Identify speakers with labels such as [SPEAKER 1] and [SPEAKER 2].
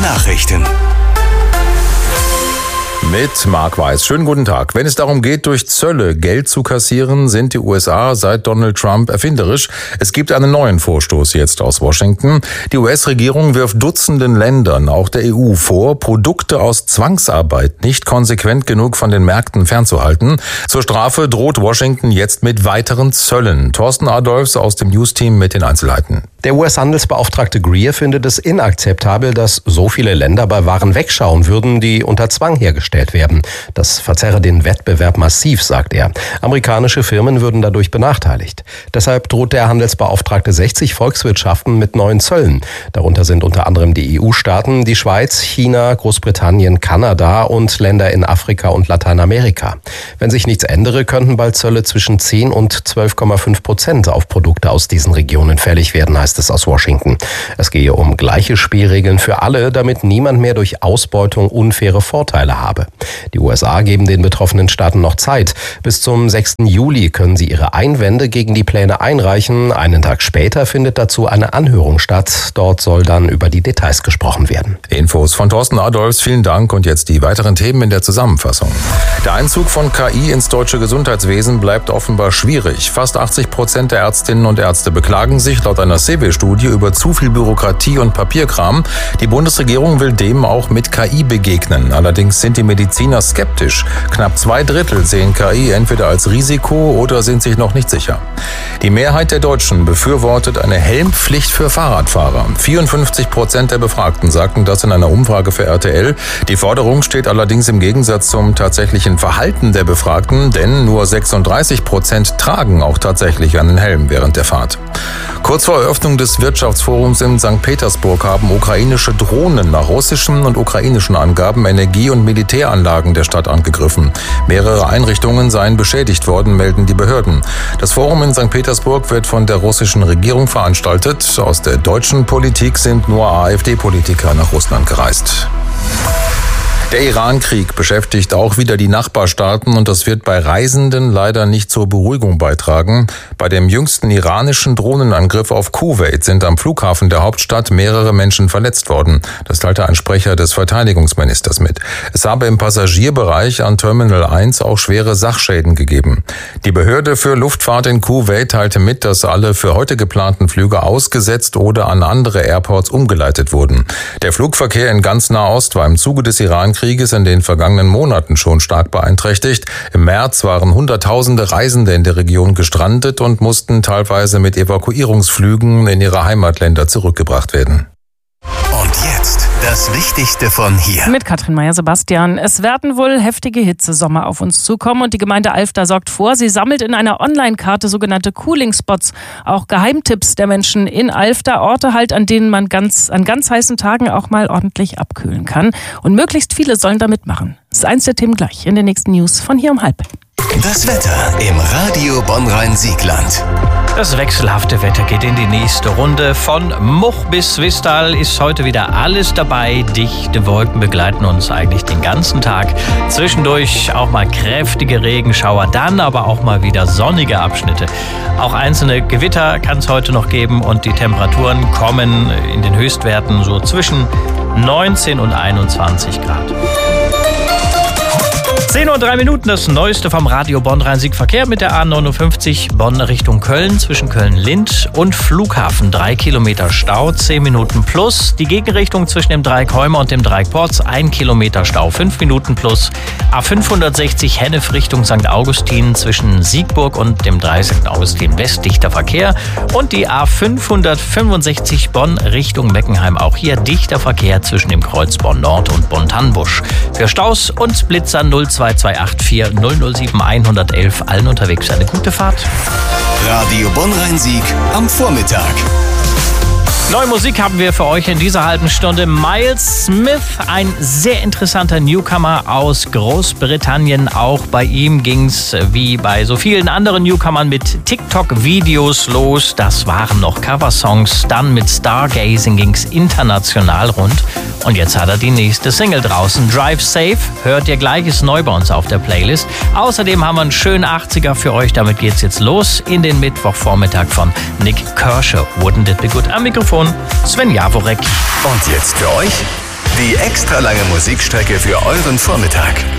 [SPEAKER 1] Nachrichten.
[SPEAKER 2] Mit Marc Weiß. Schönen guten Tag. Wenn es darum geht, durch Zölle Geld zu kassieren, sind die USA seit Donald Trump erfinderisch. Es gibt einen neuen Vorstoß jetzt aus Washington. Die US-Regierung wirft Dutzenden Ländern, auch der EU, vor, Produkte aus Zwangsarbeit nicht konsequent genug von den Märkten fernzuhalten. Zur Strafe droht Washington jetzt mit weiteren Zöllen. Thorsten Adolphs aus dem News-Team mit den Einzelheiten.
[SPEAKER 3] Der US-Handelsbeauftragte Greer findet es inakzeptabel, dass so viele Länder bei Waren wegschauen würden, die unter Zwang hergestellt werden. Das verzerre den Wettbewerb massiv, sagt er. Amerikanische Firmen würden dadurch benachteiligt. Deshalb droht der Handelsbeauftragte 60 Volkswirtschaften mit neuen Zöllen. Darunter sind unter anderem die EU-Staaten, die Schweiz, China, Großbritannien, Kanada und Länder in Afrika und Lateinamerika. Wenn sich nichts ändere, könnten bald Zölle zwischen 10 und 12,5% auf Produkte aus diesen Regionen fällig werden, heißt es aus Washington. Es gehe um gleiche Spielregeln für alle, damit niemand mehr durch Ausbeutung unfaire Vorteile habe. Die USA geben den betroffenen Staaten noch Zeit. Bis zum 6. Juli können sie ihre Einwände gegen die Pläne einreichen. Einen Tag später findet dazu eine Anhörung statt. Dort soll dann über die Details gesprochen werden.
[SPEAKER 2] Infos von Thorsten Adolphs. Vielen Dank. Und jetzt die weiteren Themen in der Zusammenfassung. Der Einzug von KI ins deutsche Gesundheitswesen bleibt offenbar schwierig. Fast 80% der Ärztinnen und Ärzte beklagen sich laut einer CeWe-Studie über zu viel Bürokratie und Papierkram. Die Bundesregierung will dem auch mit KI begegnen. Allerdings sind die Mediziner skeptisch. Knapp 2/3 sehen KI entweder als Risiko oder sind sich noch nicht sicher. Die Mehrheit der Deutschen befürwortet eine Helmpflicht für Fahrradfahrer. 54% der Befragten sagten das in einer Umfrage für RTL. Die Forderung steht allerdings im Gegensatz zum tatsächlichen Verhalten der Befragten, denn nur 36% tragen auch tatsächlich einen Helm während der Fahrt. Kurz vor Eröffnung des Wirtschaftsforums in St. Petersburg haben ukrainische Drohnen nach russischen und ukrainischen Angaben Energie- und Militäranlagen der Stadt angegriffen. Mehrere Einrichtungen seien beschädigt worden, melden die Behörden. Das Forum in St. Petersburg wird von der russischen Regierung veranstaltet. Aus der deutschen Politik sind nur AfD-Politiker nach Russland gereist. Der Iran-Krieg beschäftigt auch wieder die Nachbarstaaten und das wird bei Reisenden leider nicht zur Beruhigung beitragen. Bei dem jüngsten iranischen Drohnenangriff auf Kuwait sind am Flughafen der Hauptstadt mehrere Menschen verletzt worden. Das teilte ein Sprecher des Verteidigungsministers mit. Es habe im Passagierbereich an Terminal 1 auch schwere Sachschäden gegeben. Die Behörde für Luftfahrt in Kuwait teilte mit, dass alle für heute geplanten Flüge ausgesetzt oder an andere Airports umgeleitet wurden. Der Flugverkehr in ganz Nahost war im Zuge des Iran-Krieges in den vergangenen Monaten schon stark beeinträchtigt. Im März waren Hunderttausende Reisende in der Region gestrandet und mussten teilweise mit Evakuierungsflügen in ihre Heimatländer zurückgebracht werden.
[SPEAKER 1] Und jetzt das Wichtigste von hier.
[SPEAKER 4] Mit Katrin Meyer-Sebastian. Es werden wohl heftige Hitzesommer auf uns zukommen und die Gemeinde Alfter sorgt vor. Sie sammelt in einer Online-Karte sogenannte Cooling-Spots, auch Geheimtipps der Menschen in Alfter. Orte halt, an denen man an ganz heißen Tagen auch mal ordentlich abkühlen kann. Und möglichst viele sollen da mitmachen. Das ist eins der Themen gleich in den nächsten News von hier um 12:30.
[SPEAKER 1] Das Wetter im Radio Bonn-Rhein-Siegland.
[SPEAKER 5] Das wechselhafte Wetter geht in die nächste Runde. Von Much bis Wistal ist heute wieder alles dabei. Dichte Wolken begleiten uns eigentlich den ganzen Tag. Zwischendurch auch mal kräftige Regenschauer, dann aber auch mal wieder sonnige Abschnitte. Auch einzelne Gewitter kann es heute noch geben und die Temperaturen kommen in den Höchstwerten so zwischen 19 und 21 Grad. 10:03 Uhr, das Neueste vom Radio Bonn-Rhein-Sieg-Verkehr mit der A59 Bonn Richtung Köln zwischen Köln-Lind und Flughafen. 3 Kilometer Stau, 10 Minuten plus. Die Gegenrichtung zwischen dem Dreieck Heumer und dem Dreieck Porz, 1 Kilometer Stau, 5 Minuten plus. A560 Hennef Richtung St. Augustin zwischen Siegburg und dem Dreieck St. Augustin West dichter Verkehr. Und die A565 Bonn Richtung Meckenheim, auch hier dichter Verkehr zwischen dem Kreuz Bonn Nord und Bonn-Tannbusch. Für Staus und Blitzer 02284 007 111. Allen unterwegs eine gute Fahrt.
[SPEAKER 1] Radio Bonn-Rhein-Sieg am Vormittag.
[SPEAKER 5] Neue Musik haben wir für euch in dieser halben Stunde. Miles Smith, ein sehr interessanter Newcomer aus Großbritannien. Auch bei ihm ging's wie bei so vielen anderen Newcomern mit TikTok-Videos los. Das waren noch Coversongs. Dann mit Stargazing ging's international rund. Und jetzt hat er die nächste Single draußen. Drive Safe, hört ihr gleich, ist neu bei uns auf der Playlist. Außerdem haben wir einen schönen 80er für euch. Damit geht's jetzt los in den Mittwochvormittag von Nick Kershaw. Wouldn't it be good? Am Mikrofon Sven Jaworek.
[SPEAKER 1] Und jetzt für euch Die extra lange Musikstrecke für euren Vormittag.